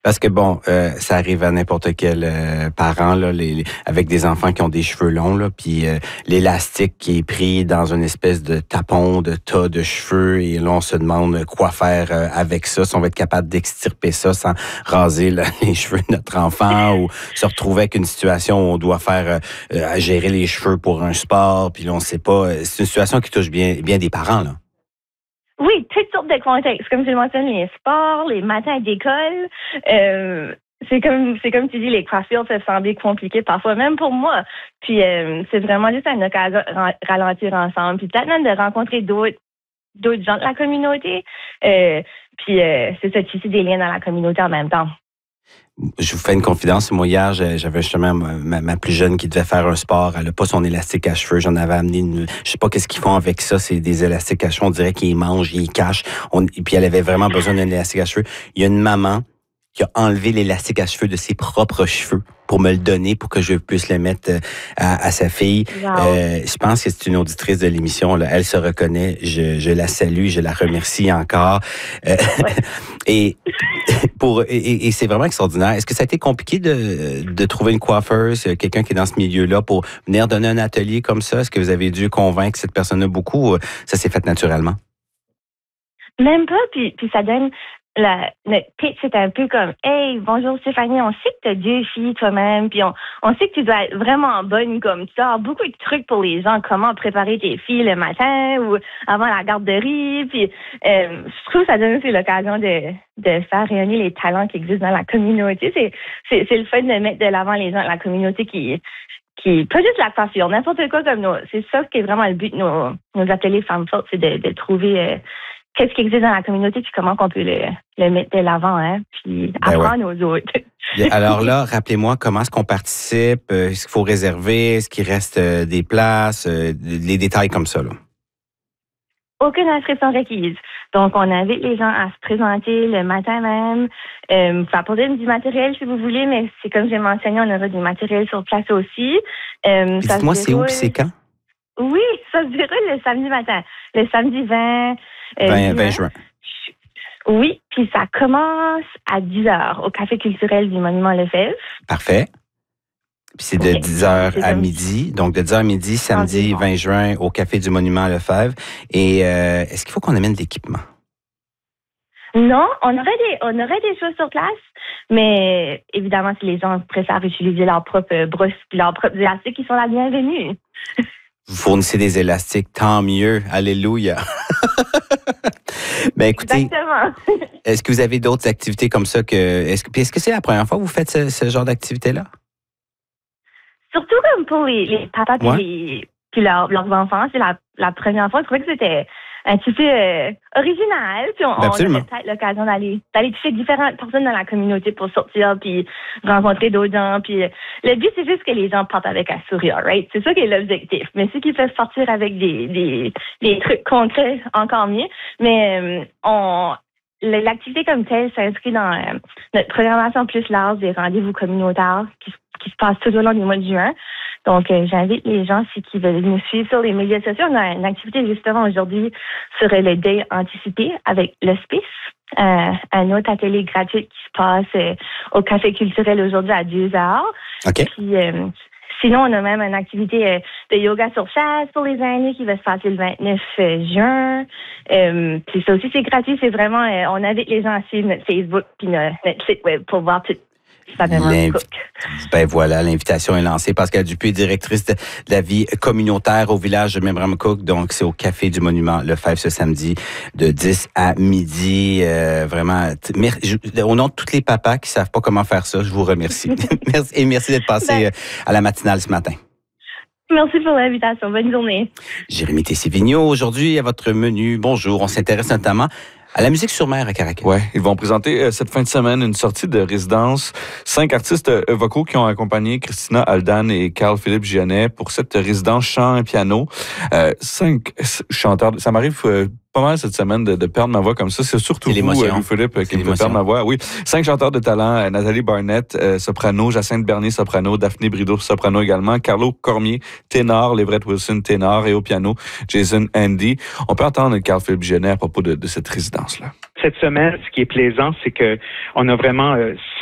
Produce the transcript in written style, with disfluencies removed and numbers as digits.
Parce que bon, ça arrive à n'importe quel parent là, avec des enfants qui ont des cheveux longs là, puis l'élastique qui est pris dans une espèce de tapon, de tas de cheveux, et là on se demande quoi faire avec ça, si on va être capable d'extirper ça sans raser les cheveux de notre enfant, ou se retrouver avec une situation où on doit faire gérer les cheveux pour un sport, puis là on sait pas. C'est une situation qui touche bien des parents là. Oui, toutes sortes de contextes. Comme je le mentionne, les sports, les matins d'école. C'est comme tu dis, les crossfields peuvent sembler compliqués parfois, même pour moi. Puis c'est vraiment juste une occasion de ralentir ensemble. Puis peut-être même de rencontrer d'autres gens de la communauté. Puis c'est ça, tisser des liens dans la communauté en même temps. Je vous fais une confidence. Moi, hier, j'avais justement ma plus jeune qui devait faire un sport. Elle n'a pas son élastique à cheveux. J'en avais amené une. Je sais pas qu'est-ce qu'ils font avec ça. C'est des élastiques à cheveux. On dirait qu'ils mangent, ils cachent. Et puis, elle avait vraiment besoin d'un élastique à cheveux. Il y a une maman qui a enlevé l'élastique à cheveux de ses propres cheveux pour me le donner, pour que je puisse le mettre à sa fille. Wow. Je pense que c'est une auditrice de l'émission. Là. Elle se reconnaît. Je la salue. Je la remercie encore. Ouais. Et c'est vraiment extraordinaire. Est-ce que ça a été compliqué de trouver une coiffeuse, quelqu'un qui est dans ce milieu-là, pour venir donner un atelier comme ça? Est-ce que vous avez dû convaincre cette personne-là beaucoup, ou ça s'est fait naturellement? Même pas, puis ça donne notre pitch, c'est un peu comme hey, bonjour Stéphanie, on sait que t'as 2 filles toi-même, puis on sait que tu dois être vraiment bonne comme ça. Beaucoup de trucs pour les gens, comment préparer tes filles le matin ou avant la garderie. Puis je trouve que ça donne aussi l'occasion de faire rayonner les talents qui existent dans la communauté. C'est le fun de mettre de l'avant les gens de la communauté qui pas juste la coiffure, n'importe quoi comme nous. C'est ça qui est vraiment le but de nos ateliers Femmes Fortes, c'est de trouver qu'est-ce qui existe dans la communauté, puis comment on peut le mettre de l'avant, hein, puis apprendre aux autres. Alors là, rappelez-moi, comment est-ce qu'on participe? Est-ce qu'il faut réserver? Est-ce qu'il reste des places? Les détails comme ça, là. Aucune inscription requise. Donc, on invite les gens à se présenter le matin même. Vous pouvez apporter du matériel si vous voulez, mais c'est comme j'ai mentionné, on aura du matériel sur place aussi. Dites-moi, c'est où et c'est quand? Oui, ça se déroule le samedi matin. Le samedi 20 juin. Oui, puis ça commence à 10h au Café culturel du Monument Lefebvre. Parfait. Puis c'est de 10h à midi. Donc, de 10h à midi, samedi 20 juin, au Café du Monument Lefebvre. Et est-ce qu'il faut qu'on amène de l'équipement? Non, on aurait des choses sur place, mais évidemment, si les gens préfèrent utiliser leur propre brosse et leurs propres élastiques, ils sont la bienvenue. Vous fournissez des élastiques, tant mieux. Alléluia. Ben écoutez, exactement. Est-ce que vous avez d'autres activités comme ça est-ce que c'est la première fois que vous faites ce genre d'activité-là? Surtout comme pour les papas puis leurs enfants, c'est la première fois. Je trouvais que c'était un petit peu original. Puis on a peut-être l'occasion d'aller toucher différentes personnes dans la communauté pour sortir puis rencontrer d'autres gens. Puis le but, c'est juste que les gens partent avec un sourire, right? C'est ça qui est l'objectif. Mais ceux qui peuvent sortir avec des trucs concrets, encore mieux. Mais l'activité comme telle s'inscrit dans notre programmation plus large des rendez-vous communautaires qui se passe tout au long du mois de juin. Donc, j'invite les gens, qui veulent nous suivre sur les médias sociaux. On a une activité justement aujourd'hui sur le deuil anticipé avec l'hospice. Un autre atelier gratuit qui se passe au Café culturel aujourd'hui à 2h. OK. Puis, sinon, on a même une activité de yoga sur chaise pour les aînés qui va se passer le 29 juin. Puis ça aussi, c'est gratuit. C'est vraiment, on invite les gens à suivre notre Facebook puis notre site web pour voir tout. Ben voilà, l'invitation est lancée. Pascale Dupuis, directrice de la vie communautaire au village de Memramcook. Donc, c'est au Café du Monument Lefebvre ce samedi de 10 à midi. Vraiment, au nom de tous les papas qui savent pas comment faire ça, je vous remercie. Merci d'être passé à la matinale ce matin. Merci pour l'invitation. Bonne journée. Jérémy Tessé-Vigneault, aujourd'hui, à votre menu. Bonjour. On s'intéresse notamment à la musique sur mer à Caracal. Oui, ils vont présenter cette fin de semaine une sortie de résidence. 5 artistes vocaux qui ont accompagné Christina Aldan et Carl-Philippe Gionnet pour cette résidence chant et piano. 5 chanteurs. Ça m'arrive pas mal cette semaine de perdre ma voix comme ça. C'est surtout vous, Louis-Philippe, qui me fait perdre ma voix. Oui, 5 chanteurs de talent, Nathalie Barnett, soprano, Jacinthe Bernier, soprano, Daphné Brideau, soprano également, Carlo Cormier, ténor, Leverett Wilson, ténor, et au piano, Jason Andy. On peut entendre Carl-Philippe Gionnet à propos de cette résidence-là. Cette semaine, ce qui est plaisant, c'est que on a vraiment